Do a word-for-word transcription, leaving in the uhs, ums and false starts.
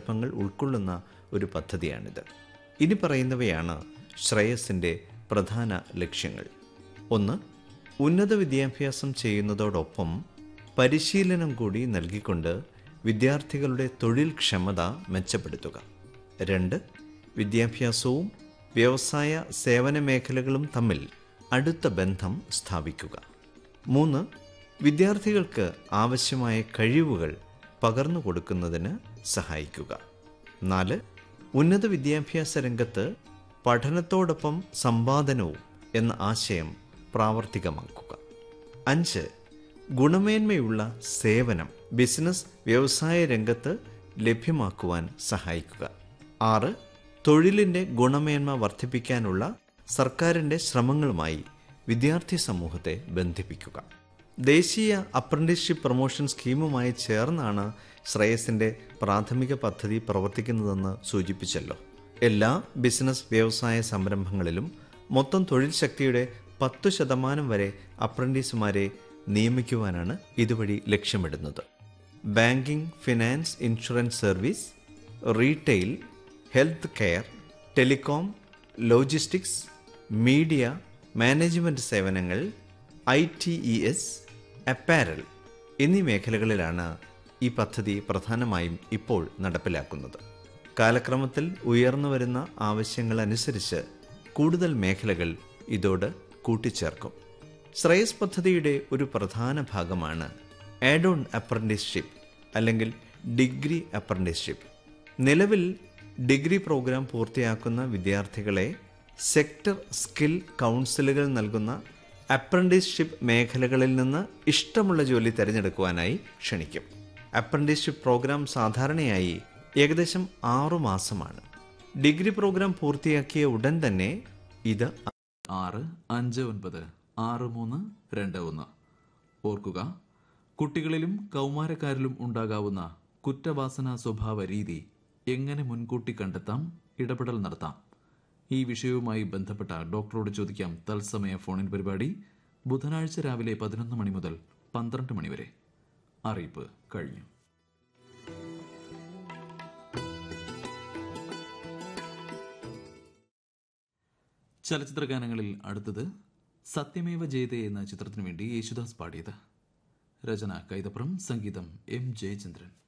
സന്ദർഭങ്ങൾ ഉൾക്കൊള്ളുന്ന ഒരു പദ്ധതിയാണിത്. ഇനി പറയുന്നവയാണ് ശ്രേയസിൻ്റെ പ്രധാന ലക്ഷ്യങ്ങൾ. ഒന്ന്, ഉന്നത വിദ്യാഭ്യാസം ചെയ്യുന്നതോടൊപ്പം പരിശീലനം കൂടി നൽകിക്കൊണ്ട് വിദ്യാർത്ഥികളുടെ തൊഴിൽ ക്ഷമത മെച്ചപ്പെടുത്തുക. രണ്ട്, വിദ്യാഭ്യാസവും വ്യവസായ സേവന മേഖലകളും തമ്മിൽ അടുത്ത ബന്ധം സ്ഥാപിക്കുക. മൂന്ന്, വിദ്യാർത്ഥികൾക്ക് ആവശ്യമായ കഴിവുകൾ പകർന്നു കൊടുക്കുന്നതിന് സഹായിക്കുക. നാല്, ഉന്നത വിദ്യാഭ്യാസ രംഗത്ത് പഠനത്തോടൊപ്പം സമ്പാദനവും എന്ന ആശയം പ്രാവർത്തികമാക്കുക. അഞ്ച്, ഗുണമേന്മയുള്ള സേവനം ബിസിനസ് വ്യവസായ രംഗത്ത് ലഭ്യമാക്കുവാൻ സഹായിക്കുക. ആറ്, തൊഴിലിൻ്റെ ഗുണമേന്മ വർദ്ധിപ്പിക്കാനുള്ള സർക്കാരിൻ്റെ ശ്രമങ്ങളുമായി വിദ്യാർത്ഥി സമൂഹത്തെ ബന്ധിപ്പിക്കുക. ദേശീയ അപ്രന്റീസ്ഷിപ്പ് പ്രൊമോഷൻ സ്കീമുമായി ചേർന്നാണ് ശ്രേയസിൻ്റെ പ്രാഥമിക പദ്ധതി പ്രവർത്തിക്കുന്നതെന്ന് സൂചിപ്പിച്ചല്ലോ. എല്ലാ ബിസിനസ് വ്യവസായ സംരംഭങ്ങളിലും മൊത്തം തൊഴിൽ ശക്തിയുടെ പത്തു ശതമാനം വരെ അപ്രന്റീസുമാരെ നിയമിക്കുവാനാണ് ഇതുവഴി ലക്ഷ്യമിടുന്നത്. Banking, finance, insurance service, retail, health care, telecom, logistics, media, management സേവനങ്ങൾ, I T E S, apparel എന്നീ മേഖലകളിലാണ് ഈ പദ്ധതി പ്രധാനമായും ഇപ്പോൾ നടപ്പിലാക്കുന്നത്. കാലക്രമത്തിൽ ഉയർന്നു വരുന്ന ആവശ്യങ്ങളനുസരിച്ച് കൂടുതൽ മേഖലകൾ ഇതോട് കൂട്ടിച്ചേർക്കും. ശ്രേയസ് പദ്ധതിയുടെ ഒരു പ്രധാന ഭാഗമാണ് ആഡ് ഓൺ അപ്രന്റീസ്ഷിപ്പ് അല്ലെങ്കിൽ ഡിഗ്രി അപ്രന്റീസ്ഷിപ്പ്. നിലവിൽ ഡിഗ്രി പ്രോഗ്രാം പൂർത്തിയാക്കുന്ന വിദ്യാർത്ഥികളെ സെക്ടർ സ്കിൽ കൗൺസിലുകൾ നൽകുന്ന അപ്രന്റീസ്ഷിപ്പ് മേഖലകളിൽ നിന്ന് ഇഷ്ടമുള്ള ജോലി തിരഞ്ഞെടുക്കുവാനായി ക്ഷണിക്കും. അപ്രന്റീസ്ഷിപ്പ് പ്രോഗ്രാം സാധാരണയായി ഏകദേശം ആറുമാസമാണ്. ഡിഗ്രി പ്രോഗ്രാം പൂർത്തിയാക്കിയ ഉടൻ തന്നെ ഇത് ആറ് അഞ്ച് ഒൻപത് ആറ് മൂന്ന് രണ്ട് ഒന്ന്. ഓർക്കുക, കുട്ടികളിലും കൗമാരക്കാരിലും ഉണ്ടാകാവുന്ന കുറ്റവാസന സ്വഭാവ രീതി എങ്ങനെ മുൻകൂട്ടി കണ്ടെത്താം, ഇടപെടൽ നടത്താം. ഈ വിഷയവുമായി ബന്ധപ്പെട്ട ഡോക്ടറോട് ചോദിക്കാം തത്സമയ ഫോണിൻ പരിപാടി ബുധനാഴ്ച രാവിലെ പതിനൊന്ന് മണി മുതൽ പന്ത്രണ്ട് മണി വരെ. അറിയിപ്പ് കഴിഞ്ഞു. ചലച്ചിത്ര ഗാനങ്ങളിൽ അടുത്തത് സത്യമേവ ജയതേ എന്ന ചിത്രത്തിനു വേണ്ടി യേശുദാസ് പാടിയത്. രചന കൈതപ്രം, സംഗീതം എം ജയചന്ദ്രൻ.